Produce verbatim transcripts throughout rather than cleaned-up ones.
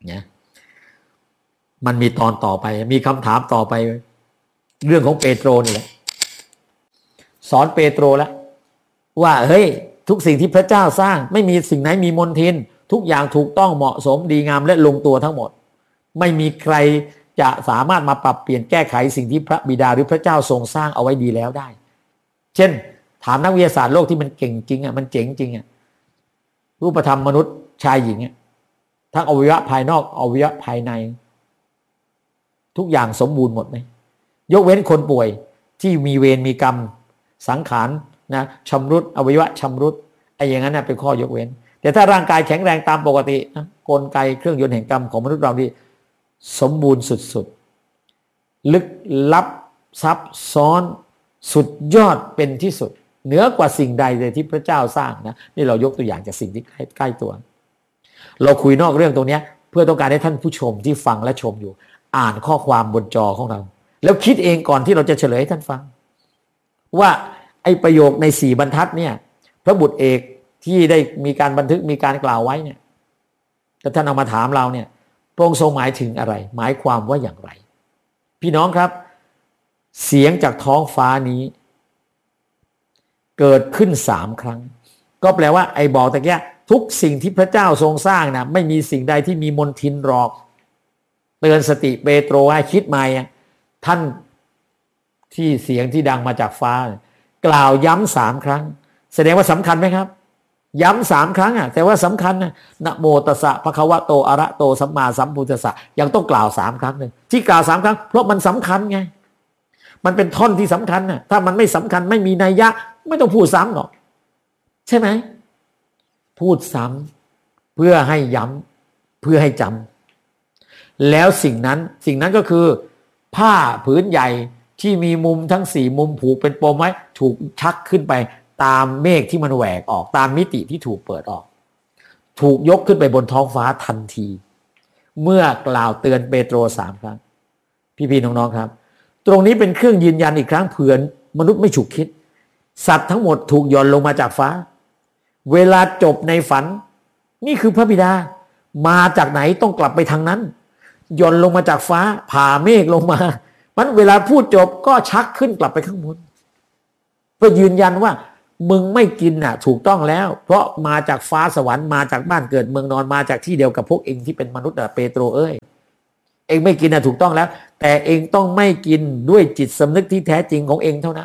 นะมันมีตอนต่อไปมีคำถามต่อไปเรื่องของเปโตรนี่แหละสอนเปโตรแล้วว่าเฮ้ยทุกสิ่งที่พระเจ้าสร้างไม่มีสิ่งไหนมีมลทินทุกอย่างถูกต้องเหมาะสมดีงามและลงตัวทั้งหมดไม่มีใครจะสามารถมาปรับเปลี่ยนแก้ไขสิ่งที่พระบิดาหรือพระเจ้าทรงสร้างเอาไว้ดีแล้วได้เช่นถามนักวิทยาศาสตร์โลกที่มันเก่งจริงอ่ะมันเจ๋งจริงอ่ะรูปธรรมมนุษย์ชายหญิงอ่ะทั้งอวัยวะภายนอกอวัยวะภายในทุกอย่างสมบูรณ์หมดไหมยกเว้นคนป่วยที่มีเวรมีกรรมสังขารนะชำรุดอวัยวะชำรุดไอ้อย่างนั้นนะเป็นข้อยกเว้นแต่ถ้าร่างกายแข็งแรงตามปกตินะกลไกเครื่องยนต์แห่งกรรมของมนุษย์เรานี่สมบูรณ์สุดๆลึกลับซับซ้อนสุดยอดเป็นที่สุดเหนือกว่าสิ่งใดเลยที่พระเจ้าสร้างนะนี่เรายกตัวอย่างจากสิ่งที่ใกล้ตัวเราคุยนอกเรื่องตรงนี้เพื่อต้องการให้ท่านผู้ชมที่ฟังและชมอยู่อ่านข้อความบนจอของเราแล้วคิดเองก่อนที่เราจะเฉลยให้ท่านฟังว่าไอ้ประโยคในสี่บรรทัดเนี่ยพระบุตรเอกที่ได้มีการบันทึกมีการกล่าวไว้เนี่ยถ้าท่านเอามาถามเราเนี่ยพระองค์ทรงหมายถึงอะไรหมายความว่าอย่างไรพี่น้องครับเสียงจากท้องฟ้านี้เกิดขึ้นสามครั้งก็แปลว่าไอ้บอกตะเกียทุกสิ่งที่พระเจ้าทรงสร้างนะไม่มีสิ่งใดที่มีมลทินหรอกเตือนสติเปโตรให้คิดใหม่ท่านที่เสียงที่ดังมาจากฟ้ากล่าวย้ำสามครั้งแสดงว่าสำคัญไหมครับย้ำสามครั้งอ่ะแต่ว่าสำคัญนะนะโมตัสสะภะคะวะโตอะระโตสัมมาสัมพุทธัสสะยังต้องกล่าวสามครั้งหนึ่งที่กล่าวสามครั้งเพราะมันสำคัญไงมันเป็นท่อนที่สำคัญนะถ้ามันไม่สำคัญไม่มีนัยยะไม่ต้องพูดซ้ำหรอกใช่ไหมพูดซ้ำเพื่อให้ย้ำเพื่อให้จำแล้วสิ่งนั้นสิ่งนั้นก็คือผ้าผืนใหญ่ที่มีมุมทั้งสี่มุมผูกเป็นปมไว้ถูกชักขึ้นไปตามเมฆที่มันแหวกออกตามมิติที่ถูกเปิดออกถูกยกขึ้นไปบนท้องฟ้าทันทีเมื่อกล่าวเตือนเปโตรสามครั้งพี่ๆน้องๆครับตรงนี้เป็นเครื่องยืนยันอีกครั้งเผื่อมนุษย์ไม่ฉุกคิดสัตว์ทั้งหมดถูกหย่อนลงมาจากฟ้าเวลาจบในฝันนี่คือพระบิดามาจากไหนต้องกลับไปทางนั้นหย่อนลงมาจากฟ้าผ่าเมฆลงมามันเวลาพูดจบก็ชักขึ้นกลับไปข้างบนเพื่อยืนยันว่ามึงไม่กินน่ะถูกต้องแล้วเพราะมาจากฟ้าสวรรค์มาจากบ้านเกิดเมืองนอนมาจากที่เดียวกับพวกเองที่เป็นมนุษย์น่ะเปโตรเอ้ยเองไม่กินน่ะถูกต้องแล้วแต่เองต้องไม่กินด้วยจิตสำนึกที่แท้จริงของเองเท่านั้น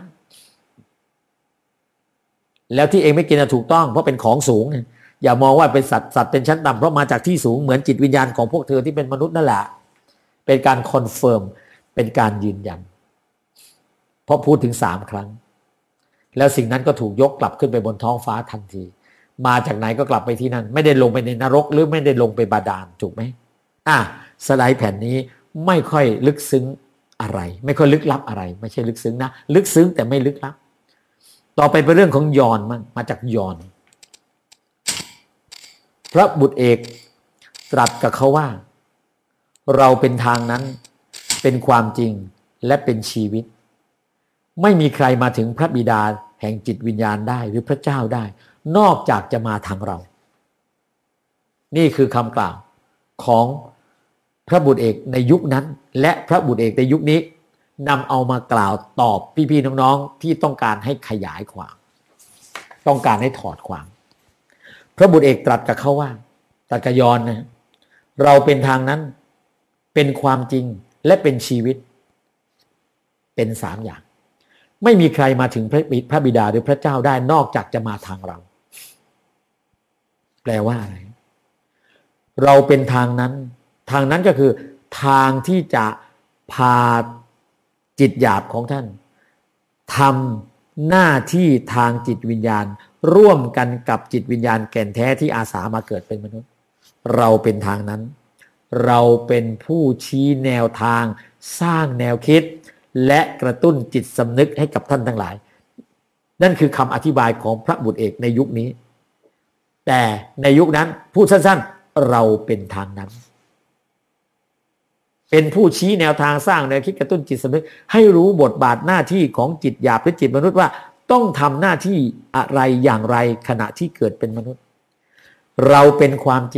แล้วที่เองไม่กินน่ะถูกต้องเพราะเป็นของสูงอย่ามองว่าเป็นสัตว์สัตว์เป็นชั้นต่ำเพราะมาจากที่สูงเหมือนจิตวิญญาณของพวกเธอที่เป็นมนุษย์นั่นแหละเป็นการคอนเฟิร์มเป็นการยืนยันเพราะพูดถึงสามครั้งแล้วสิ่งนั้นก็ถูกยกกลับขึ้นไปบนท้องฟ้าทันทีมาจากไหนก็กลับไปที่นั่นไม่ได้ลงไปในนรกหรือไม่ได้ลงไปบาดาลถูกไหมอ่ะสไลด์แผ่นนี้ไม่ค่อยลึกซึ้งอะไรไม่ค่อยลึกลับอะไรไม่ใช่ลึกซึ้งนะลึกซึ้งแต่ไม่ลึกลับต่อไปเป็นเรื่องของยอห์นมั่งมาจากยอห์นพระบุตรเอกตรัสกับเขาว่าเราเป็นทางนั้นเป็นความจริงและเป็นชีวิตไม่มีใครมาถึงพระบิดาแห่งจิตวิญญาณได้หรือพระเจ้าได้นอกจากจะมาทางเรานี่คือคำกล่าวของพระบุตรเอกในยุคนั้นและพระบุตรเอกในยุคนี้นำเอามากล่าวตอบพี่ๆน้องๆที่ต้องการให้ขยายความต้องการให้ถอดความพระบุตรเอกตรัสกับเขาว่าตรัสกับยอห์นนะเราเป็นทางนั้นเป็นความจริงและเป็นชีวิตเป็นสามอย่างไม่มีใครมาถึงพระบิดาหรือพระเจ้าได้นอกจากจะมาทางเราแปลว่าอะไรเราเป็นทางนั้นทางนั้นก็คือทางที่จะพาจิตหยาบของท่านทำหน้าที่ทางจิตวิญญาณร่วมกันกับจิตวิญญาณแก่นแท้ที่อาสามาเกิดเป็นมนุษย์เราเป็นทางนั้นเราเป็นผู้ชี้แนวทางสร้างแนวคิดและกระตุ้นจิตสำนึกให้กับท่านทั้งหลายนั่นคือคำอธิบายของพระบุตรเอกในยุคนี้แต่ในยุคนั้นพูดสั้นๆเราเป็นทางนั้นเป็นผู้ชี้แนวทางสร้างแนวคิดกระตุ้นจิตสำนึกให้รู้บทบาทหน้าที่ของจิตหยาบหรือจิตมนุษย์ว่าต้องทำหน้าที่อะไรอย่างไรขณะที่เกิดเป็นมนุษย์เราเป็นความจริง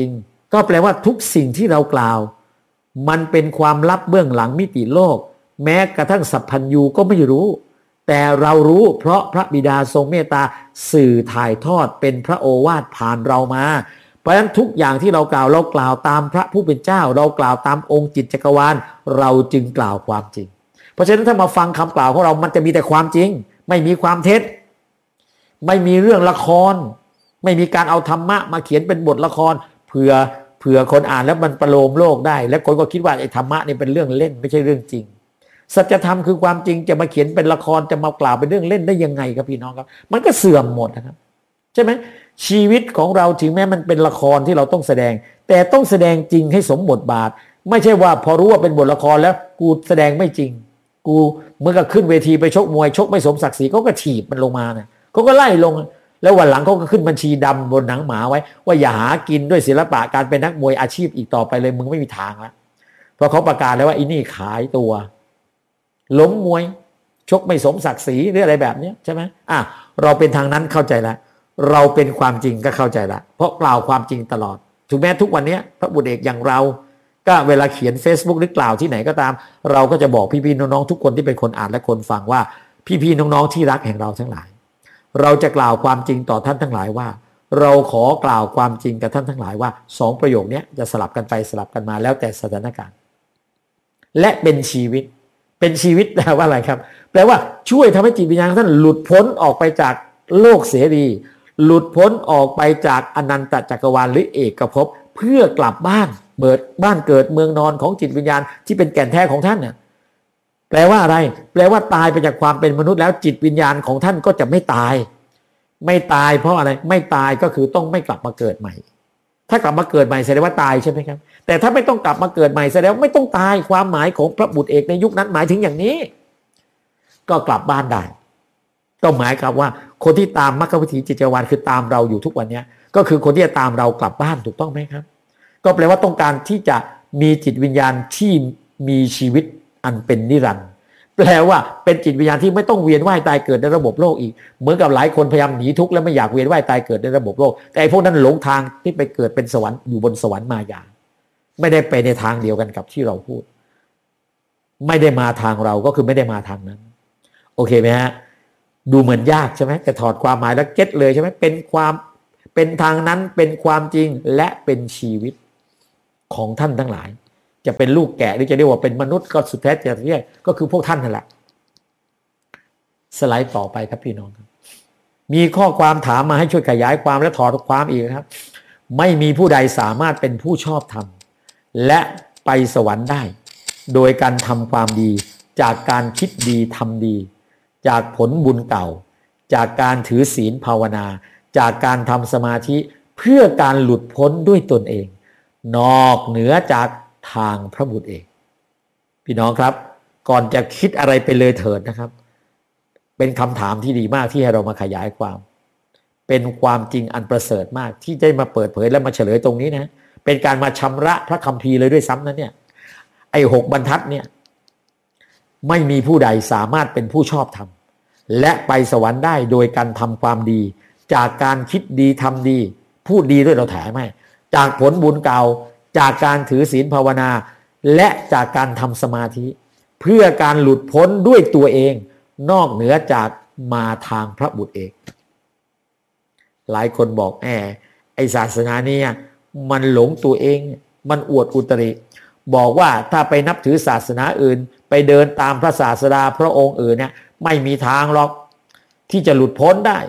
ก็แปลว่าทุกสิ่งที่เรากล่าวมันเป็นความลับเบื้องหลังมิติโลกแม้กระทั่งสัพพัญญูก็ไม่รู้แต่เรารู้เพราะพระบิดาทรงเมตตาสื่อถ่ายทอดเป็นพระโอวาทผ่านเรามาเพราะฉะนั้นทุกอย่างที่เรากล่าวเรากล่าวตามพระผู้เป็นเจ้าเรากล่าวตามองค์จิตจักรวาลเราจึงกล่าวความจริงเพราะฉะนั้นถ้ามาฟังคำกล่าวของเรามันจะมีแต่ความจริงไม่มีความเท็จไม่มีเรื่องละครไม่มีการเอาธรรมะมาเขียนเป็นบทละครเผื่อเผื่อคนอ่านแล้วมันประโลมโลกได้และคนก็คิดว่าไอ้ธรรมะนี่เป็นเรื่องเล่นไม่ใช่เรื่องจริงสัจธรรมคือความจริงจะมาเขียนเป็นละครจะมากล่าวเป็นเรื่องเล่นได้ยังไงครับพี่น้องครับมันก็เสื่อมหมดนะครับใช่ไหมชีวิตของเราถึงแม้มันเป็นละครที่เราต้องแสดงแต่ต้องแสดงจริงให้สมบทบาทไม่ใช่ว่าพอรู้ว่าเป็นบทละครแล้วกูแสดงไม่จริงกูเมื่อก็ขึ้นเวทีไปชกมวยชกไม่สมศักดิ์ศรีเขาก็ถีบมันลงมาเนี่ยเขาก็ไล่ลงแล้ววันหลังเขาก็ขึ้นบัญชีดำบนหนังหมาไว้ว่าอย่าหากินด้วยศิลปะการเป็นนักมวยอาชีพอีกต่อไปเลยมึงไม่มีทางแล้วเพราะเขาประกาศแล้วว่าอีนี่ขายตัวล้มมวยชกไม่สมศักดิ์ศรีหรืออะไรแบบนี้ใช่ไหมอ่ะเราเป็นทางนั้นเข้าใจแล้วเราเป็นความจริงก็เข้าใจแล้วเพราะกล่าวความจริงตลอดถึงแม้ทุกวันนี้พระบุตรเอกอย่างเราก็เวลาเขียน Facebook หรือกล่าวที่ไหนก็ตามเราก็จะบอกพี่ๆน้องๆทุกคนที่เป็นคนอ่านและคนฟังว่าพี่ๆน้องๆที่รักแห่งเราทั้งหลายเราจะกล่าวความจริงต่อท่านทั้งหลายว่าเราขอกล่าวความจริงกับท่านทั้งหลายว่าสองประโยคนี้จะสลับกันไปสลับกันมาแล้วแต่สถานการณ์และเป็นชีวิตเป็นชีวิตแปลว่าอะไรครับแปลว่าช่วยทำให้จิตวิญญาณท่านหลุดพ้นออกไปจากโลกเสรีหลุดพ้นออกไปจากอนันตจักรวาลหรือเอกภพเพื่อกลับบ้านเบิดบ้านเกิดเมืองนอนของจิตวิญญาณที่เป็นแก่นแท้ของท่านเนี่ยแปลว่าอะไรแปลว่าตายไปจากความเป็นมนุษย์แล้วจิตวิญญาณของท่านก็จะไม่ตายไม่ตายเพราะอะไรไม่ตายก็คือต้องไม่กลับมาเกิดใหม่ถ้ากลับมาเกิดใหม่แสดงว่าตายใช่ไหมครับแต่ถ้าไม่ต้องกลับมาเกิดใหม่แสดงว่าไม่ต้องตายความหมายของพระบุตรเอกในยุคนั้นหมายถึงอย่างนี้ก็กลับบ้านได้ก็หมายกับว่าคนที่ตามมรรควิถีจิตจักรวาลคือตามเราอยู่ทุกวันนี้ก็คือคนที่จะตามเรากลับบ้านถูกต้องไหมครับก็แปลว่าต้องการที่จะมีจิตวิญญาณที่มีชีวิตอันเป็นนิรันดร์แปลว่าเป็นจิตวิญญาณที่ไม่ต้องเวียนว่ายตายเกิดในระบบโลกอีกเหมือนกับหลายคนพยายามหนีทุกข์แล้วไม่อยากเวียนว่ายตายเกิดในระบบโลกแต่ไอ้พวกนั้นหลงทางที่ไปเกิดเป็นสวรรค์อยู่บนสวรรค์มายาไม่ได้ไปในทางเดียวกันกับที่เราพูดไม่ได้มาทางเราก็คือไม่ได้มาทางนั้นโอเคไหมฮะดูเหมือนยากใช่ไหมแต่ถอดความหมายแล้วเก็ตเลยใช่ไหมเป็นความเป็นทางนั้นเป็นความจริงและเป็นชีวิตของท่านทั้งหลายจะเป็นลูกแกะหรือจะเรียกว่าเป็นมนุษย์ก็สุดแท้จะเรียกก็คือพวกท่านนั่นแหละสไลด์ต่อไปครับพี่น้องครับมีข้อความถามมาให้ช่วยขยายความและถอดความอีกครับไม่มีผู้ใดสามารถเป็นผู้ชอบธรรมและไปสวรรค์ได้โดยการทำความดีจากการคิดดีทำดีจากผลบุญเก่าจากการถือศีลภาวนาจากการทำสมาธิเพื่อการหลุดพ้นด้วยตนเองนอกเหนือจากทางพระบุตรเองพี่น้องครับก่อนจะคิดอะไรไปเลยเถิดนะครับเป็นคำถามที่ดีมากที่ให้เรามาขยายความเป็นความจริงอันประเสริฐมากที่ได้มาเปิดเผยและมาเฉลยตรงนี้นะเป็นการมาชำระพระคัมภีร์เลยด้วยซ้ำนั้นเนี่ยไอ้หกบรรทัดเนี่ยไม่มีผู้ใดสามารถเป็นผู้ชอบธรรมและไปสวรรค์ได้โดยการทำความดีจากการคิดดีทำดีพูดดีด้วยเราแถมให้จากผลบุญเก่าจากการถือศีลภาวนาและจากการทำสมาธิเพื่อการหลุดพ้นด้วยตัวเองนอกเหนือจากมาทางพระบุตรเอกหลายคนบอกแอบไอศาสนาเนี่ยมันหลงตัวเองมันอวดอุตริบอกว่าถ้าไปนับถือศาสนาอื่นไปเดินตามพระศาสดาพระองค์อื่นเนี่ยไม่มีทางหรอกที่จะหลุดพ้นได้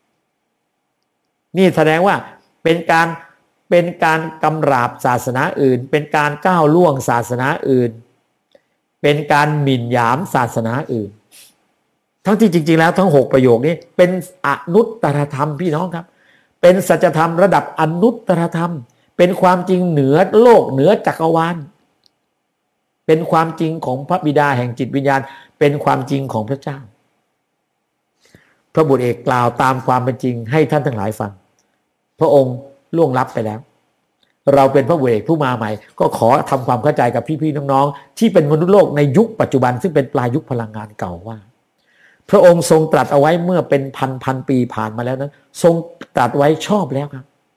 นี่แสดงว่าเป็นการเป็นการกำราบศาสนาอื่นเป็นการก้าวล่วงศาสนาอื่นเป็นการหมิ่นหยามศาสนาอื่นทั้งที่จริงๆแล้วทั้งหกประโยคนี้เป็นอนุตตรธรรมพี่น้องครับเป็นสัจธรรมระดับอนุตตรธรรมเป็นความจริงเหนือโลกเหนือจักรวาลเป็นความจริงของพระบิดาแห่งจิตวิญญาณเป็นความจริงของพระเจ้าพระบุตรเอกกล่าวตามความเป็นจริงให้ท่านทั้งหลายฟังพระองค์ล่วงลับไปแล้วเราเป็นพระบุตรเอกผู้มาใหม่ก็ขอทำความเข้าใจกับพี่ๆน้องๆที่เป็นมนุษย์โลกในยุคปัจจุบันซึ่งเป็นปลายยุคพลังงานเก่าว่าพระองค์ทรงตรัสเอาไว้เมื่อเป็นพันพันปีผ่านมาแล้วนั้นทรงตรัสไว้ชอบแล้วครับ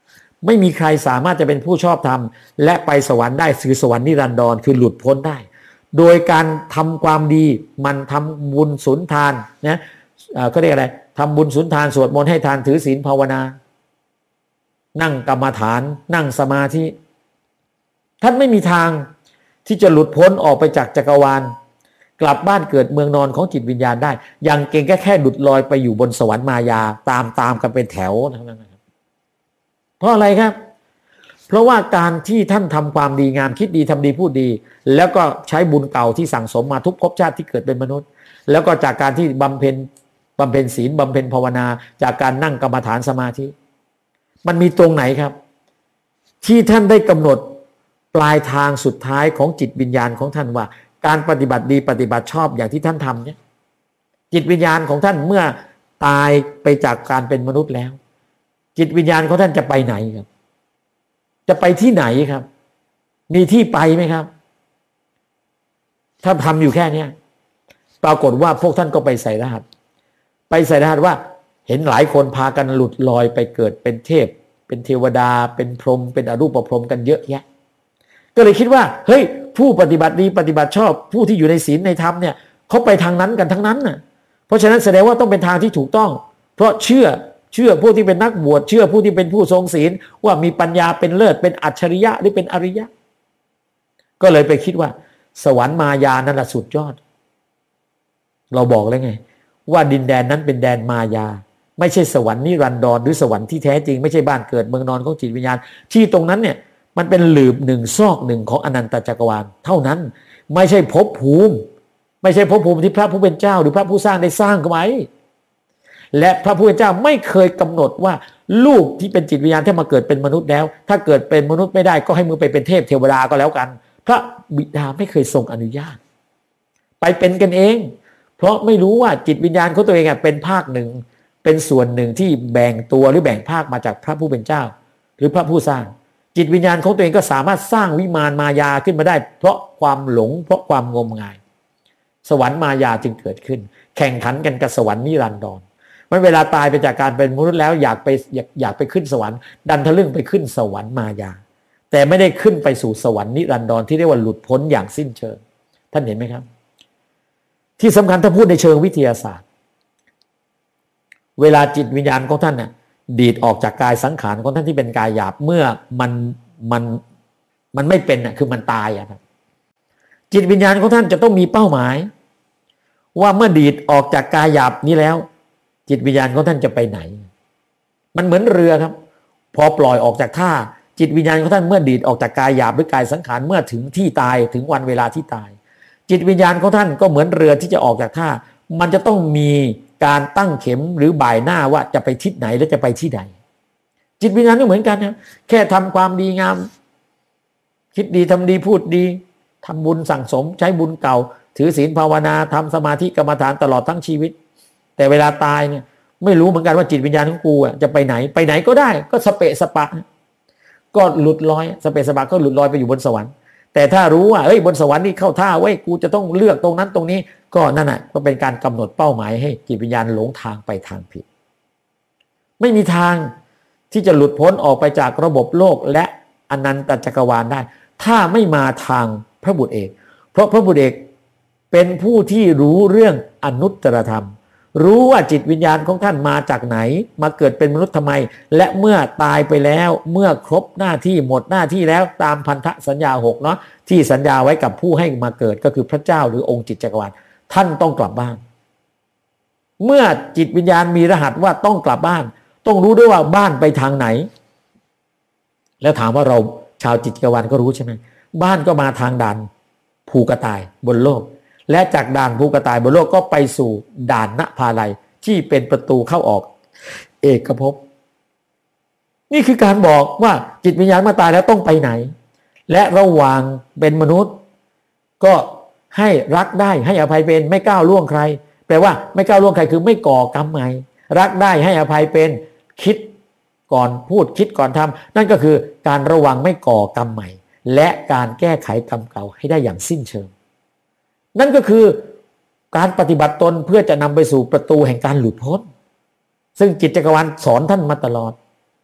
ไม่มีใครสามารถจะเป็นผู้ชอบธรรมและไปสวรรค์ได้คือสวรรค์นิรันดรคือหลุดพ้นได้โดยการทำความดีมันทำบุญสุนทานนะก็เรียกอะไรทำบุญสุนทานสวดมนต์ให้ทานถือศีลภาวนานั่งกรรมฐานนั่งสมาธิท่านไม่มีทางที่จะหลุดพ้นออกไปจากจักรวาลกลับบ้านเกิดเมืองนอนของจิตวิญญาณได้อย่างเก่งแค่แค่หลุดลอยไปอยู่บนสวรรค์มายาตามตามกันเป็นแถวนะครับเพราะอะไรครับเพราะว่าการที่ท่านทำความดีงามคิดดีทำดีพูดดีแล้วก็ใช้บุญเก่าที่สั่งสมมาทุกภพชาติที่เกิดเป็นมนุษย์แล้วก็จากการที่บำเพ็ญบำเพ็ญศีลบำเพ็ญภาวนาจากการนั่งกรรมฐานสมาธิมันมีตรงไหนครับที่ท่านได้กำหนดปลายทางสุดท้ายของจิตวิญญาณของท่านว่าการปฏิบัติดีปฏิบัติชอบอย่างที่ท่านทำเนี่ยจิตวิญญาณของท่านเมื่อตายไปจากการเป็นมนุษย์แล้วจิตวิญญาณของท่านจะไปไหนครับจะไปที่ไหนครับมีที่ไปไหมครับถ้าทำอยู่แค่นี้ปรากฏว่าพวกท่านก็ไปใส่รหัสไปใส่รหัสว่าเห็นหลายคนพากันหลุดลอยไปเกิดเป็นเทพเป็นเทวดาเป็นพรหมเป็นอรูปพรหมกันเยอะแยะก็เลยคิดว่าเฮ้ยผู้ปฏิบัติดีปฏิบัติชอบผู้ที่อยู่ในศีลในธรรมเนี่ยเขาไปทางนั้นกันทั้งนั้นน่ะเพราะฉะนั้นแสดงว่าต้องเป็นทางที่ถูกต้องเพราะเชื่อเชื่อผู้ที่เป็นนักบวชเชื่อผู้ที่เป็นผู้ทรงศีลว่ามีปัญญาเป็นเลิศเป็นอัจฉริยะหรือเป็นอริยะก็เลยไปคิดว่าสวรรค์มายานั่นแหละสุดยอดเราบอกแล้วไงว่าดินแดนนั้นเป็นแดนมายาไม่ใช่สวรรค์นิรันดรหรือสวรรค์ที่แท้จริงไม่ใช่บ้านเกิดเมืองนอนของจิตวิญญาณที่ตรงนั้นเนี่ยมันเป็นหลืบหนึ่งซอกหนึ่งของอนันตจักรวาลเท่านั้นไม่ใช่ภพภูมิไม่ใช่ภพภูมิที่พระผู้เป็นเจ้าหรือพระผู้สร้างได้สร้างไว้และพระผู้เป็นเจ้าไม่เคยกำหนดว่าลูกที่เป็นจิตวิญญาณที่มาเกิดเป็นมนุษย์แล้วถ้าเกิดเป็นมนุษย์ไม่ได้ก็ให้มึงไปเป็นเทพเทวดาก็แล้วกันพระบิดาไม่เคยทรงอนุญาตไปเป็นกันเองเพราะไม่รู้ว่าจิตวิญญาณของตัวเองเป็นภาคหนึ่งเป็นส่วนหนึ่งที่แบ่งตัวหรือแบ่งภาคมาจากพระผู้เป็นเจ้าหรือพระผู้สร้างจิตวิญญาณของตัวเองก็สามารถสร้างวิมานมายาขึ้นมาได้เพราะความหลงเพราะความงมงายสวรรค์มายาจึงเกิดขึ้นแข่งขันกันกับสวรรค์นิรันดรมันเวลาตายไปจากการเป็นมนุษย์แล้วอยากไปอยากอยากไปขึ้นสวรรค์ดันทะลึ่งไปขึ้นสวรรค์มายาแต่ไม่ได้ขึ้นไปสู่สวรรค์นิรันดรที่เรียกว่าหลุดพ้นอย่างสิ้นเชิงท่านเห็นไหมครับที่สำคัญถ้าพูดในเชิงวิทยาศาสตร์เวลาจิตวิญญาณของท่านน่ะดีดออกจากกายสังขารของท่านที่เป็นกายหยาบเมื่อมันมันมันไม่เป็นน่ะคือมันตายอ่ะครับจิตวิญญาณของท่านจะต้องมีเป้าหมายว่าเมื่อดีดออกจากกายหยาบนี้แล้วจิตวิญญาณของท่านจะไปไหนมันเหมือนเรือครับพอปล่อยออกจากท่าจิตวิญญาณของท่านเมื่อดีดออกจากกายหยาบหรือกายสังขารเมื่อถึงที่ตายถึงวันเวลาที่ตายจิตวิญญาณของท่านก็เหมือนเรือที่จะออกจากท่ามันจะต้องมีการตั้งเข็มหรือบ่ายหน้าว่าจะไปทิศไหนและจะไปที่ใดจิตวิญญาณก็เหมือนกันนะแค่ทำความดีงามคิดดีทำดีพูดดีทำบุญสั่งสมใช้บุญเก่าถือศีลภาวนาทำสมาธิกรรมฐานตลอดทั้งชีวิตแต่เวลาตายเนี่ยไม่รู้เหมือนกันว่าจิตวิญญาณของกูจะไปไหนไปไหนก็ได้ก็สเปะสปะก็หลุดลอยสเปะสปะก็หลุดลอยไปอยู่บนสวรรค์แต่ถ้ารู้ว่าเอ้ยบนสวรรค์นี่เข้าท่าไว้กูจะต้องเลือกตรงนั้นตรงนี้ก็นั่นน่ะก็เป็นการกำหนดเป้าหมายให้จิตวิญญาณหลงทางไปทางผิดไม่มีทางที่จะหลุดพ้นออกไปจากระบบโลกและอนันตจักรวาลได้ถ้าไม่มาทางพระบุตรเอกเพราะพระบุตรเอกเป็นผู้ที่รู้เรื่องอนุตตรธรรมรู้ว่าจิตวิญญาณของท่านมาจากไหนมาเกิดเป็นมนุษย์ทำไมและเมื่อตายไปแล้วเมื่อครบหน้าที่หมดหน้าที่แล้วตามพันธสัญญาหกเนาะที่สัญญาไว้กับผู้ให้มาเกิดก็คือพระเจ้าหรือองค์จิตจักรวาลท่านต้องกลับบ้านเมื่อจิตวิญญาณมีรหัสว่าต้องกลับบ้านต้องรู้ด้วยว่าบ้านไปทางไหนแล้วถามว่าเราชาวจิตจักรวาลก็รู้ใช่ไหมบ้านก็มาทางด่านภูกระต่ายบนโลกและจากด่านภูกระต่ายบนโลกก็ไปสู่ด่านณภาลัยที่เป็นประตูเข้าออกเอกภพนี่คือการบอกว่าจิตวิญญาณมาตายแล้วต้องไปไหนและระหว่างเป็นมนุษย์ก็ให้รักได้ให้อภัยเป็นไม่ก้าวล่วงใครแปลว่าไม่ก้าวล่วงใครคือไม่ก่อกรรมใหม่รักได้ให้อภัยเป็นคิดก่อนพูดคิดก่อนทำนั่นก็คือการระวังไม่ก่อกรรมใหม่และการแก้ไขกรรมเก่าให้ได้อย่างสิ้นเชิงนั่นก็คือการปฏิบัติตนเพื่อจะนำไปสู่ประตูแห่งการหลุดพ้นซึ่งจิตจักรวาลสอนท่านมาตลอด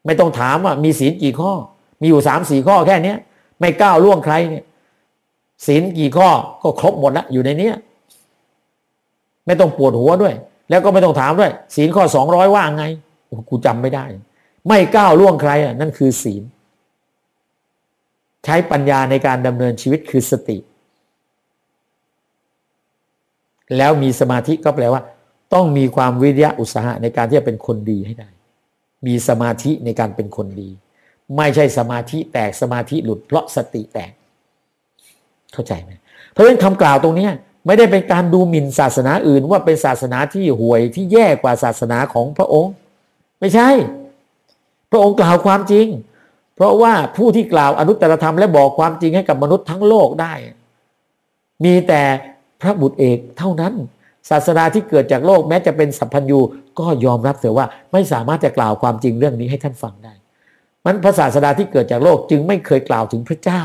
ไม่ต้องถามว่ามีศีลกี่ข้อมีอยู่สามสี่ข้อแค่นี้ไม่ก้าวล่วงใครเนี่ยศีลกี่ข้อก็ครบหมดแล้วอยู่ในนี้ไม่ต้องปวดหัวด้วยแล้วก็ไม่ต้องถามด้วยศีลข้อสองร้อยว่าไงกูจำไม่ได้ไม่ก้าวล่วงใครอ่ะนั่นคือศีลใช้ปัญญาในการดำเนินชีวิตคือสติแล้วมีสมาธิก็แปลว่าต้องมีความวิริยะอุตสาหะในการที่จะเป็นคนดีให้ได้มีสมาธิในการเป็นคนดีไม่ใช่สมาธิแตกสมาธิหลุดเพราะสติแตกเข้าใจไหมเพราะฉะนั้นคำกล่าวตรงนี้ไม่ได้เป็นการดูหมิ่นศาสนาอื่นว่าเป็นศาสนาที่ห่วยที่แย่กว่าศาสนาของพระองค์ไม่ใช่พระองค์กล่าวความจริงเพราะว่าผู้ที่กล่าวอนุตตรธรรมและบอกความจริงให้กับมนุษย์ทั้งโลกได้มีแต่พระบุตรเอกเท่านั้นศาสนาที่เกิดจากโลกแม้จะเป็นสัพพัญญูก็ยอมรับเถอะว่าไม่สามารถจะกล่าวความจริงเรื่องนี้ให้ท่านฟังได้มันพระศาสดาที่เกิดจากโลกจึงไม่เคยกล่าวถึงพระเจ้า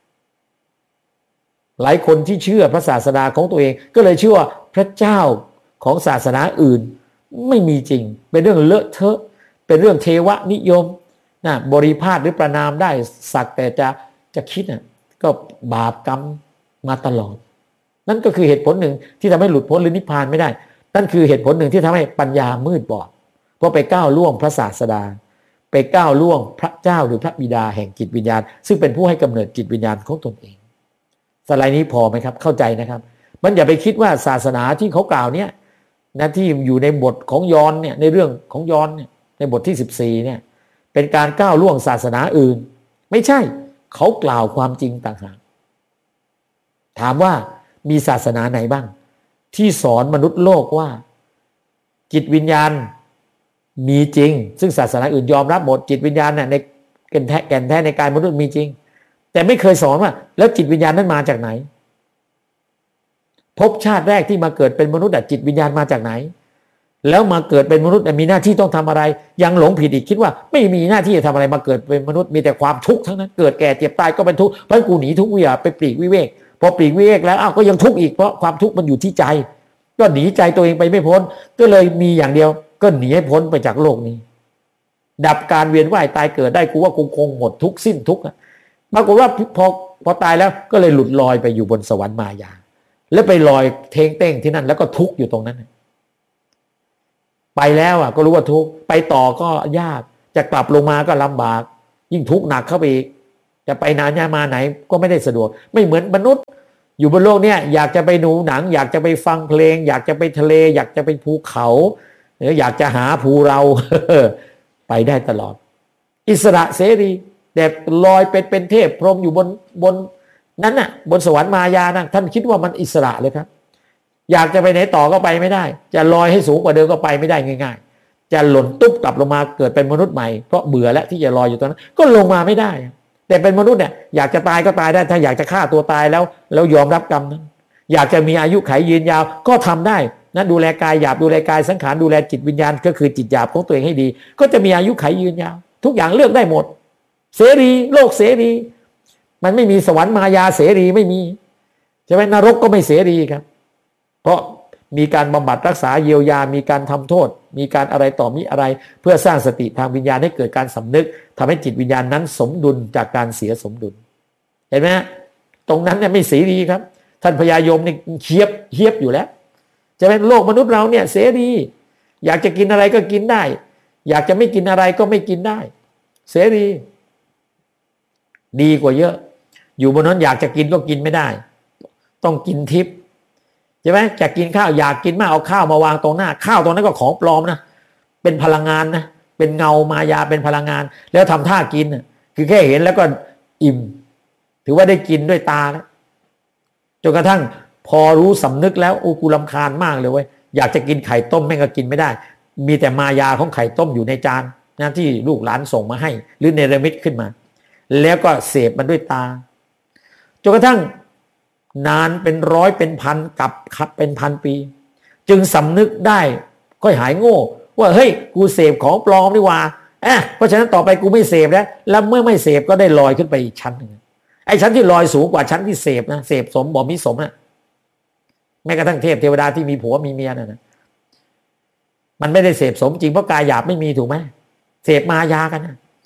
หลายคนที่เชื่อพระศาสดาของตัวเองก็เลยเชื่อว่าพระเจ้าของศาสนาอื่นไม่มีจริงเป็นเรื่องเลอะเทอะเป็นเรื่องเทวนิยมนะบริพาทหรือประนามได้สักแต่จะจะคิดน่ะก็บาปกรรมมาตลอดนั่นก็คือเหตุผลหนึ่งที่ทำให้หลุดพ้นหรือนิพพานไม่ได้นั่นคือเหตุผลหนึ่งที่ทำให้ปัญญามืดบอดเพราะไปก้าวล่วงพระศาสดาไปก้าวล่วงพระเจ้าหรือพระบิดาแห่งจิตวิญญาณซึ่งเป็นผู้ให้กำเนิดจิตวิญญาณของตนเองสไลด์นี้พอไหมครับเข้าใจนะครับมันอย่าไปคิดว่าศาสนาที่เขากล่าวเนี่ยนะที่อยู่ในบทของยอห์นเนี่ยในเรื่องของยอห์นเนี่ยในบทที่สิบสี่เนี่ยเป็นการก้าวล่วงศาสนาอื่นไม่ใช่เขากล่าวความจริงต่างหากถามว่ามีศาสนาไหนบ้างที่สอนมนุษย์โลกว่าจิตวิญญาณมีจริงซึ่งศาสนาอื่นยอมรับหมดจิตวิญญาณน่ะในแก่นแท้แก่นแท้ในกายมนุษย์มีจริงแต่ไม่เคยสอนว่าแล้วจิตวิญญาณนั้นมาจากไหนภพชาติแรกที่มาเกิดเป็นมนุษย์จิตวิญญาณมาจากไหนแล้วมาเกิดเป็นมนุษย์มีหน้าที่ต้องทำอะไรยังหลงผิดอีกคิดว่าไม่มีหน้าที่จะทำอะไรมาเกิดเป็นมนุษย์มีแต่ความทุกข์ทั้งนั้นเกิดแก่เจ็บตายก็เป็นทุกข์เพราะกูหนีทุกข์วิยาไปปลีกวิเวกพอปลีกวิเวกแล้วอ้าวก็ยังทุกข์อีกเพราะความทุกข์มันอยู่ที่ใจก็หนีใจตัวเองไปไม่พ้นก็เลยมีอย่างเดียวก็หนีให้พ้นไปจากโลกนี้ดับการเวียนว่ายตายเกิดได้กูว่ากูคงหมดทุกข์สิ้นทุกข์ปรากฏว่าพอพอตายแล้วก็เลยหลุดลอยไปอยู่บนสวรรค์มายาแล้วไปลอยเทงเต้งที่นั่นแล้วก็ทุกข์อยู่ตรงนั้นไปแล้วอ่ะก็รู้ว่าทุกข์ไปต่อก็ยากจะกลับลงมาก็ลำบากยิ่งทุกข์หนักเข้าไปอีกจะไปนานยามาไหนก็ไม่ได้สะดวกไม่เหมือนมนุษย์อยู่บนโลกเนี่ยอยากจะไปดูหนังอยากจะไปฟังเพลงอยากจะไปทะเลอยากจะไปภูเขาหรืออยากจะหาภูเรา ไปได้ตลอดอิสระเสรีแต่ลอยเป็นเป็นเทพพรหมอยู่บนบนนั้นน่ะบนสวรรค์มายานะท่านคิดว่ามันอิสระเลยครับอยากจะไปไหนต่อก็ไปไม่ได้จะลอยให้สูงกว่าเดิมก็ไปไม่ได้ง่ายๆจะหล่นตุ๊บกลับลงมาเกิดเป็นมนุษย์ใหม่เพราะเบื่อแล้วที่จะลอยอยู่ตรงนั้นก็ลงมาไม่ได้แต่เป็นมนุษย์เนี่ยอยากจะตายก็ตายได้ถ้าอยากจะฆ่าตัวตายแล้วแล้วยอมรับกรรมนั้นอยากจะมีอายุขัยยืนยาวก็ทำได้นะดูแลกายหยาบดูแลกายสังขารดูแลจิตวิญญาณก็คือจิตหยาบของตัวเองให้ดีก็จะมีอายุขัยยืนยาวทุกอย่างเลือกได้หมดเสรีโลกเสรีมันไม่มีสวรรค์มายาเสรีไม่มีใช่ไหมนรกก็ไม่เสรีครับเพราะมีการบำบัดรักษาเยียวยามีการทำโทษมีการอะไรต่อมีอะไรเพื่อสร้างสติทางวิญญาณให้เกิดการสำนึกทำให้จิตวิญญาณนั้นสมดุลจากการเสียสมดุลเห็นไหมตรงนั้นเนี่ยไม่เสรีครับท่านพญายมเนี่ยเฮียบเฮียบอยู่แล้วจะเป็นโลกมนุษย์เราเนี่ยเสรีอยากจะกินอะไรก็กินได้อยากจะไม่กินอะไรก็ไม่กินได้เสรีดีกว่าเยอะอยู่บนนั้นอยากจะกินก็กินไม่ได้ต้องกินทิพย์ใช่ไหมจะกินข้าวอยากกินมากเอาข้าวมาวางตรงหน้าข้าวตรงนั้นก็ของปลอมนะเป็นพลังงานนะเป็นเงามายาเป็นพลังงานแล้วทำท่ากินคือแค่เห็นแล้วก็อิ่มถือว่าได้กินด้วยตาแล้วจนกระทั่งพอรู้สำนึกแล้วโอ้กูรำคาญมากเลยเว้ยอยากจะกินไข่ต้มแม่งก็กินไม่ได้มีแต่มายาของไข่ต้มอยู่ในจานนะที่ลูกหลานส่งมาให้หรือเนรมิตขึ้นมาแล้วก็เสพมันด้วยตาจนกระทั่งนานเป็นร้อยเป็นพันกับขับเป็นพันปีจึงสำนึกได้ค่อยหายโง่ว่าเฮ้ยกูเสพของปลอมดีกว่าเอ๊ะเพราะฉะนั้นต่อไปกูไม่เสพแล้วแล้วเมื่อไม่เสพก็ได้ลอยขึ้นไปอีกชั้นหนึ่งไอ้ชั้นที่ลอยสูงกว่าชั้นที่เสพนะเสพสมบ่มิสมนะแม้กระทั่งเทพเทวดาที่มีผัวมีเมียนะนะมันไม่ได้เสพสมจริงเพราะกายหยาบไม่มีถูกไหมเสพมายากันนะ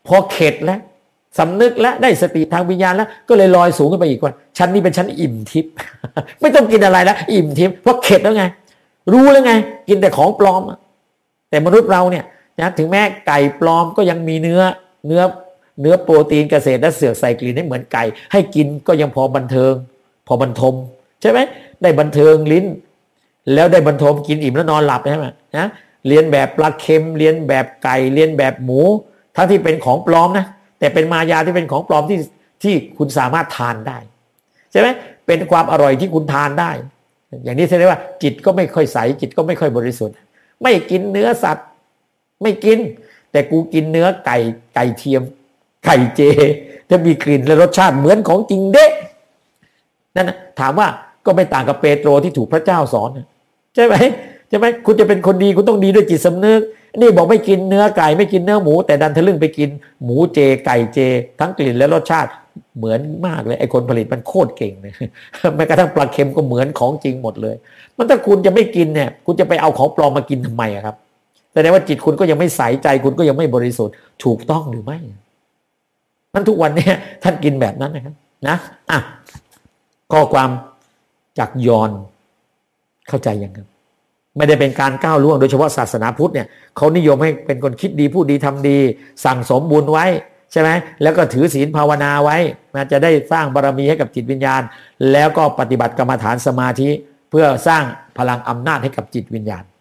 พอเข็ดแล้วสำนึกและได้สติทางวิญญาณแล้วก็เลยลอยสูงขึ้นไปอีกว่าชั้นนี้เป็นชั้นอิ่มทิพย์ ไม่ต้องกินอะไรแล้วอิ่มทิพย์เพราะเข็ดแล้วไงรู้แล้วไงกินแต่ของปลอมแต่มนุษย์เราเนี่ยนะถึงแม้ไก่ปลอมก็ยังมีเนื้อเนื้อเนื้อโปรตีนเกษตรและเสือกใส่กลิ่นให้เหมือนไก่ให้กินก็ยังพอบันเทิงพอบรรทมใช่ไหมได้บันเทิงลิ้นแล้วได้บรรทมกินอิ่มแล้วนอนหลับใช่ไหมนะเรียนแบบปลาเค็มเรียนแบบไก่เรียนแบบหมูทั้งที่เป็นของปลอมนะแต่เป็นมายาที่เป็นของปลอมที่ที่คุณสามารถทานได้ใช่ไหมเป็นความอร่อยที่คุณทานได้อย่างนี้แสดงว่าจิตก็ไม่ค่อยใสจิตก็ไม่ค่อยบริสุทธิ์ไม่กินเนื้อสัตว์ไม่กินแต่กูกินเนื้อไก่ไก่เทียมไก่เจจะมีกลิ่นและรสชาติเหมือนของจริงเด้นั่นนะถามว่าก็ไม่ต่างกับเปโตรที่ถูกพระเจ้าสอนใช่ไหมใช่ไหมคุณจะเป็นคนดีคุณต้องดีด้วยจิตสำนึกนี่บอกไม่กินเนื้อไก่ไม่กินเนื้อหมูแต่ดันทะลึ่งไปกินหมูเจไก่เจทั้งกลิ่นและรสชาติเหมือนมากเลยไอ้คนผลิตมันโคตรเก่งเลยแม้กระทั่งปลาเค็มก็เหมือนของจริงหมดเลยมันถ้าคุณจะไม่กินเนี่ยคุณจะไปเอาของปลอมมากินทำไมอะครับแสดงว่าจิตคุณก็ยังไม่ใสใจคุณก็ยังไม่บริสุทธิ์ถูกต้องหรือไม่นั้นทุกวันนี้ท่านกินแบบนั้นนะครับนะอ่ะข้อความจากยอห์นเข้าใจยังครับไม่ได้เป็นการก้าวล่วงโดยเฉพาะศาสนาพุทธเนี่ยเขานิยมให้เป็นคนคิดดีพูดดีทำดีสั่งสมบุญไว้ใช่ไหมแล้วก็ถือศีลภาวนาไว้นะจะได้สร้างบารมีให้กับจิตวิญญาณแล้วก็ปฏิบัติกรรมฐานสมาธิเพื่อสร้างพลังอำนาจให้กับจิตวิญญาณ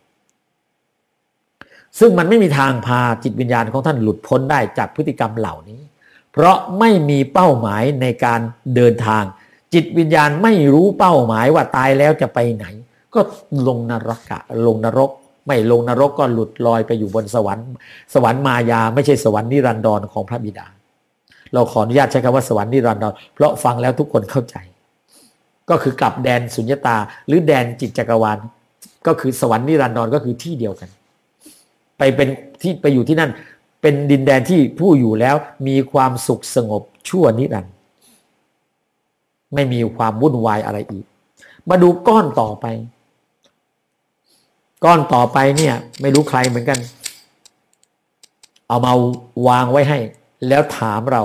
ซึ่งมันไม่มีทางพาจิตวิญญาณของท่านหลุดพ้นได้จากพฤติกรรมเหล่านี้เพราะไม่มีเป้าหมายในการเดินทางจิตวิญญาณไม่รู้เป้าหมายว่าตายแล้วจะไปไหนก็ลงนรกะลงนรกไม่ลงนรกก็หลุดลอยไปอยู่บนสวรรค์สวรรค์มายาไม่ใช่สวรรค์นิรันดรของพระบิดาเราขออนุญาตใช้คำว่าสวรรค์นิรันดรเพราะฟังแล้วทุกคนเข้าใจก็คือกลับแดนสุญญตาหรือแดนจิตจักรวาลก็คือสวรรค์นิรันดรก็คือที่เดียวกันไปเป็นที่ไปอยู่ที่นั่นเป็นดินแดนที่ผู้อยู่แล้วมีความสุขสงบชั่วนิรันดร์ไม่มีความวุ่นวายอะไรอีกมาดูก้อนต่อไปก้อนต่อไปเนี่ยไม่รู้ใครเหมือนกันเอามาวางไว้ให้แล้วถามเรา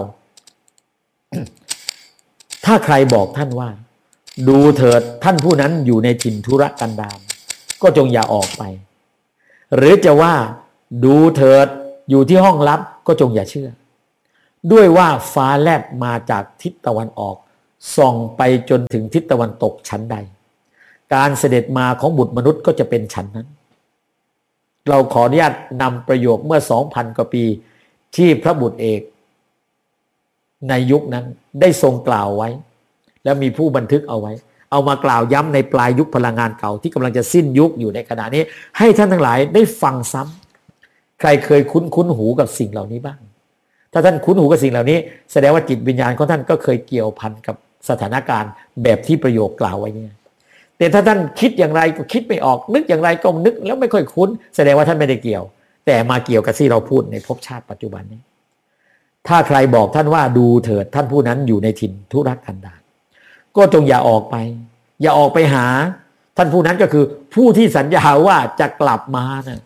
ถ้าใครบอกท่านว่าดูเถิดท่านผู้นั้นอยู่ในถิ่นทุรกันดารก็จงอย่าออกไปหรือจะว่าดูเถิดอยู่ที่ห้องลับก็จงอย่าเชื่อด้วยว่าฟ้าแลบมาจากทิศตะวันออกส่องไปจนถึงทิศตะวันตกชั้นใดการเสด็จมาของบุตรมนุษย์ก็จะเป็นชั้นนั้นเราขออนุญาตนำประโยคเมื่อ สองพัน กว่าปีที่พระบุตรเอกในยุคนั้นได้ทรงกล่าวไว้แล้วมีผู้บันทึกเอาไว้เอามากล่าวย้ำในปลายยุคพลังงานเก่าที่กำลังจะสิ้นยุคอยู่ในขณะนี้ให้ท่านทั้งหลายได้ฟังซ้ำใครเคยคุ้นคุ้นหูกับสิ่งเหล่านี้บ้างถ้าท่านคุ้นหูกับสิ่งเหล่านี้แสดงว่าจิตวิญญาณของท่านก็เคยเกี่ยวพันกับสถานการณ์แบบที่ประโยคกล่าวไว้เนี่ยแต่ถ้าท่านคิดอย่างไรก็คิดไม่ออกนึกอย่างไรก็นึกแล้วไม่ค่อยคุ้นแสดงว่าท่านไม่ได้เกี่ยวแต่มาเกี่ยวกับที่เราพูดในภพชาติปัจจุบันนี้ถ้าใครบอกท่านว่าดูเถิดท่านผู้นั้นอยู่ในถิ่นทุรกันดารก็จงอย่าออกไปอย่าออกไปหาท่านผู้นั้นก็คือผู้ที่สัญญาว่าจะกลับมานะ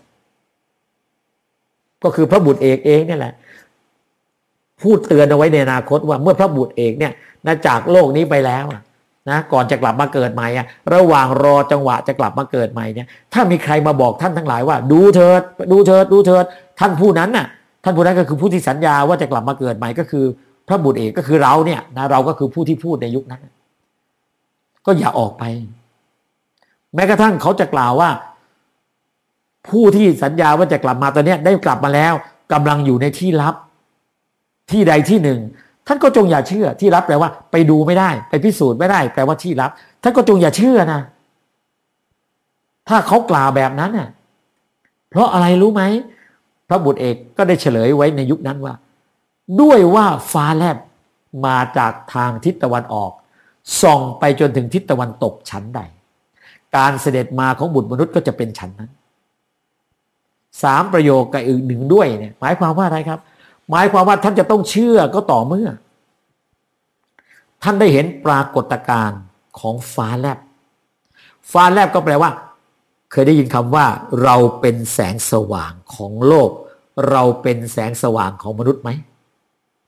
ก็คือพระบุตรเอกเองนี่แหละพูดเตือนเอาไว้ในอนาคตว่าเมื่อพระบุตรเอกเนี่ยนะจากโลกนี้ไปแล้วนะก่อนจะกลับมาเกิดใหม่อะระหว่างรอจังหวะจะกลับมาเกิดใหม่เนี่ยถ้ามีใครมาบอกท่านทั้งหลายว่าดูเถิดดูเถิดดูเถิดท่านผู้นั้นน่ะท่านผู้นั้นก็คือผู้ที่สัญญาว่าจะกลับมาเกิดใหม่ก็คือพระบุตรเอกก็คือเราเนี่ยนะเราก็คือผู้ที่พูดในยุคนั้นก็อย่าออกไปแม้กระทั่งเขาจะกล่าวว่าผู้ที่สัญญาว่าจะกลับมาตอนนี้ได้กลับมาแล้วกำลังอยู่ในที่ลับที่ใดที่หนึ่งท่านก็จงอย่าเชื่อที่ลับแปลว่าไปดูไม่ได้ไปพิสูจน์ไม่ได้แปลว่าที่ลับท่านก็จงอย่าเชื่อนะถ้าเขากล่าวแบบนั้นน่ะเพราะอะไรรู้ไหมพระบุตรเอกก็ได้เฉลยไว้ในยุคนั้นว่าด้วยว่าฟ้าแลบมาจากทางทิศตะวันออกส่องไปจนถึงทิศตะวันตกชั้นใดการเสด็จมาของบุตรมนุษย์ก็จะเป็นชั้นนั้นสามประโยคกับอีกหนึ่งด้วยเนี่ยหมายความว่าอะไรครับหมายความว่าท่านจะต้องเชื่อก็ต่อเมื่อท่านได้เห็นปรากฏการณ์ของฟ้าแลบฟ้าแลบก็แปลว่าเคยได้ยินคำว่าเราเป็นแสงสว่างของโลกเราเป็นแสงสว่างของมนุษย์ไหม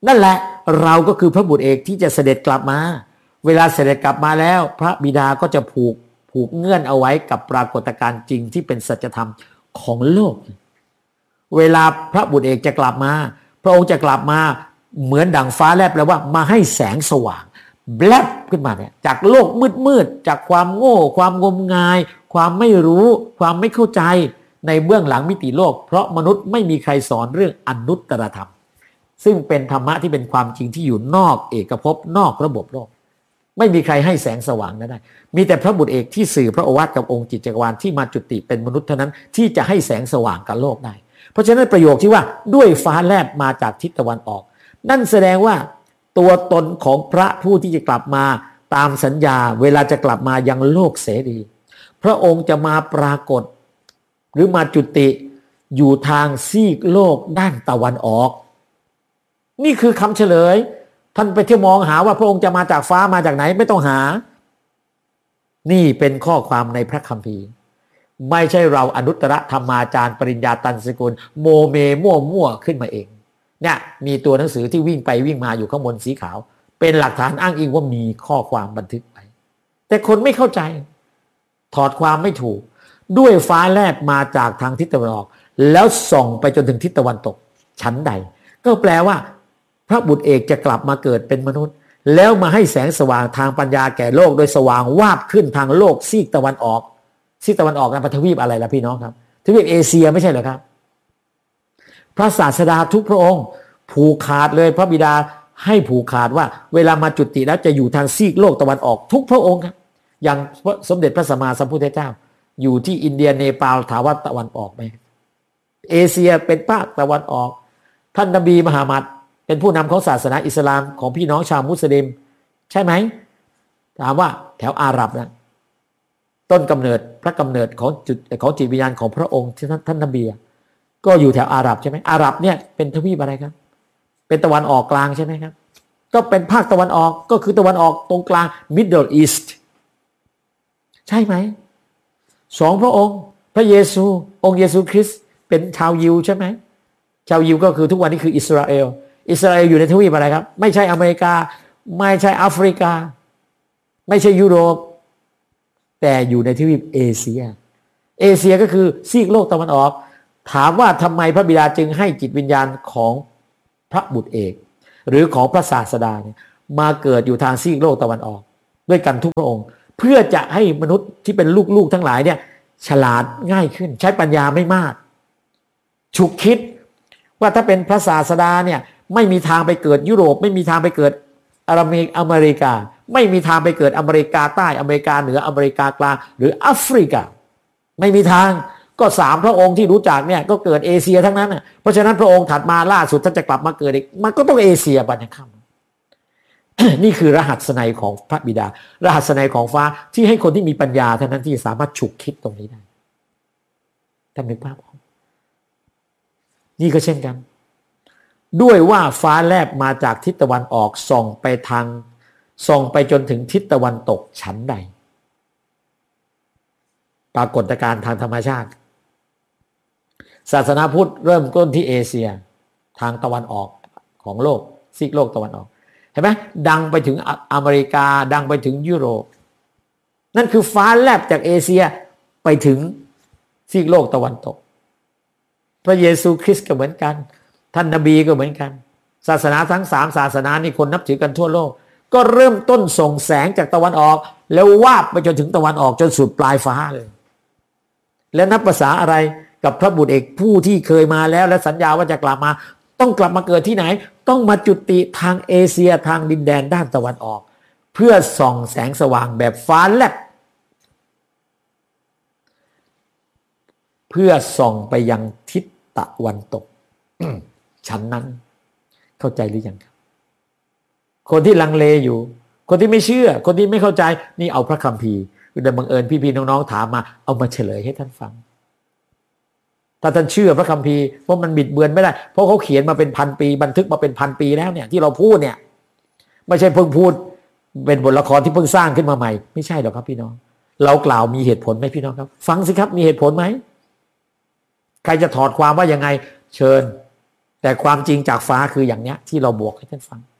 นั่นแหละเราก็คือพระบุตรเอกที่จะเสด็จกลับมาเวลาเสด็จกลับมาแล้วพระบิดาก็จะผูกผูกเงื่อนเอาไว้กับปรากฏการณ์จริงที่เป็นสัจธรรมของโลกเวลาพระบุตรเอกจะกลับมาพระองค์จะกลับมาเหมือนดั่งฟ้าแลบแปลว่ามาให้แสงสว่างแลบขึ้นมาเนี่ยจากโลกมืดๆจากความโง่ความงมงายความไม่รู้ความไม่เข้าใจในเบื้องหลังมิติโลกเพราะมนุษย์ไม่มีใครสอนเรื่องอนุตตรธรรมซึ่งเป็นธรรมะที่เป็นความจริงที่อยู่นอกเอกภพนอกระบบโลกไม่มีใครให้แสงสว่างนั้นได้มีแต่พระบุตรเอกที่สื่อพระโอวาทกับองค์จิตจักรวาลที่มาจุติเป็นมนุษย์เท่านั้นที่จะให้แสงสว่างกับโลกได้เพราะฉะนั้นประโยคที่ว่าด้วยฟ้าแลบมาจากทิศตะวันออกนั่นแสดงว่าตัวตนของพระผู้ที่จะกลับมาตามสัญญาเวลาจะกลับมายังโลกเสรีพระองค์จะมาปรากฏหรือมาจุติอยู่ทางซีกโลกด้านตะวันออกนี่คือคำเฉลยท่านไปเที่ยวมองหาว่าพระองค์จะมาจากฟ้ามาจากไหนไม่ต้องหานี่เป็นข้อความในพระคัมภีร์ไม่ใช่เราอนุตตรธรรมาจารย์ปริญญาตันสกุลโมเมมั่วมั่วขึ้นมาเองเนี่ยมีตัวหนังสือที่วิ่งไปวิ่งมาอยู่ข้างบนสีขาวเป็นหลักฐานอ้างอิงว่ามีข้อความบันทึกไปแต่คนไม่เข้าใจถอดความไม่ถูกด้วยฟ้าแลบมาจากทางทิศตะวันออกแล้วส่องไปจนถึงทิศตะวันตกชั้นใดก็แปลว่าพระบุตรเอกจะกลับมาเกิดเป็นมนุษย์แล้วมาให้แสงสว่างทางปัญญาแก่โลกโดยสว่างวาบขึ้นทางโลกซีกตะวันออกซีกตะวันออกนั้นเป็นทวีปอะไรล่ะพี่น้องครับทวีปเอเชียไม่ใช่เหรอครับพระศาสดาทุกพระองค์ผูกขาดเลยพระบิดาให้ผูกขาดว่าเวลามาจุติแล้วจะอยู่ทางซีกโลกตะวันออกทุกพระองค์ครับอย่างสมเด็จพระสัมมาสัมพุทธเจ้าอยู่ที่อินเดียเนปาลถามว่าตะวันออกไหมเอเชียเป็นภาคตะวันออกท่านนบีมหามัดเป็นผู้นำของศาสนาอิสลามของพี่น้องชาวมุสลิมใช่ไหมถามว่าแถวอาหรับนะต้นกำเนิดพระกำเนิดของจุดของจิตวิญญาณของพระองค์ที่ท่านท่านนบีก็อยู่แถวอาหรับใช่ไหมอาหรับเนี่ยเป็นทวีปอะไรครับเป็นตะวันออกกลางใช่ไหมครับก็เป็นภาคตะวันออกก็คือตะวันออกตรงกลาง Middle East ใช่ไหมสองพระองค์พระเยซูองค์เยซูคริสต์เป็นชาวยิวใช่ไหมชาวยิวก็คือทุกวันนี้คืออิสราเอลอิสราเอลอยู่ในทวีปอะไรครับไม่ใช่อเมริกาไม่ใช่แอฟริกาไม่ใช่ยุโรปแต่อยู่ในทวีปเอเชียเอเชียก็คือซีกโลกตะวันออกถามว่าทำไมพระบิดาจึงให้จิตวิญญาณของพระบุตรเอกหรือของพระศาสดาเนี่ยมาเกิดอยู่ทางซีกโลกตะวันออกด้วยกันทุกพระองค์เพื่อจะให้มนุษย์ที่เป็นลูกๆทั้งหลายเนี่ยฉลาดง่ายขึ้นใช้ปัญญาไม่มากฉุกคิดว่าถ้าเป็นพระศาสดาเนี่ยไม่มีทางไปเกิดยุโรปไม่มีทางไปเกิดอเมริกาอเมริกาไม่มีทางไปเกิดอเมริกาใต้อเมริกาเหนืออเมริกากลางหรือแอฟริกาไม่มีทางก็สามพระองค์ที่รู้จักเนี่ยก็เกิดเอเชียทั้งนั้นน่ะเพราะฉะนั้นพระองค์ถัดมาล่าสุดถ้าจะกลับมาเกิดอีกมันก็ต้องเอเชียบัดนี้ครับ นี่คือรหัสนัยของพระบิดารหัสนัยของฟ้าที่ให้คนที่มีปัญญาเท่านั้นที่สามารถฉุกคิดตรงนี้ได้ท่านนึกภาพออกนี่ก็เช่นกันด้วยว่าฟ้าแลบมาจากทิศตะวันออกส่องไปทางส่องไปจนถึงทิศตะวันตกฉันใดปรากฏการณ์ทางธรรมชาติศาสนาพุทธเริ่มต้นที่เอเชียทางตะวันออกของโลกซีกโลกตะวันออกเห็นไหมดังไปถึงอเมริกาดังไปถึงยุโรปนั่นคือฟ้าแลบจากเอเชียไปถึงซีกโลกตะวันตกพระเยซูคริสต์ก็เหมือนกันท่านนบีก็เหมือนกันศาสนาทั้งสามศาสนานี่คนนับถือกันทั่วโลกก็เริ่มต้นส่งแสงจากตะวันออกแล้ววาบไปจนถึงตะวันออกจนสุดปลายฟ้าเลยแล้วนับภาษาอะไรกับพระบุตรเอกผู้ที่เคยมาแล้วและสัญญาว่าจะกลับมาต้องกลับมาเกิดที่ไหนต้องมาจุติทางเอเชียทางดินแดนด้านตะวันออกเพื่อส่องแสงสว่างแบบฟ้าแลบเพื่อส่องไปยังทิศตะวันตก ฉันนั้นเข้าใจหรือยังครับคนที่ลังเลอยู่คนที่ไม่เชื่อคนที่ไม่เข้าใจนี่เอาพระคัมภีร์แต่บังเอิญพี่ๆน้องๆถามมาเอามาเฉลยให้ท่านฟังถ้าท่านเชื่อพระคัมภีร์เพราะมันบิดเบือนไม่ได้เพราะเขาเขียนมาเป็นพันปีบันทึกมาเป็นพันปีแล้วเนี่ยที่เราพูดเนี่ยไม่ใช่เพิ่งพูดเป็นบทละครที่เพิ่งสร้างขึ้นมาใหม่ไม่ใช่หรอกครับพี่น้องเรากล่าวมีเหตุผลไหมพี่น้องครับฟังสิครับมีเหตุผลไหมใครจะถอดความว่ายังไงเชิญแต่ความจริงจากฟ้าคืออย่างเนี้ยที่เราบอกให้ท่านฟัง